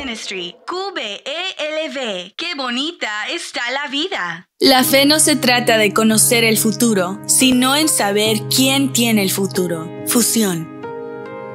Ministry, QBELV. ¡Qué bonita está la vida! La fe no se trata de conocer el futuro, sino en saber quién tiene el futuro. Fusión.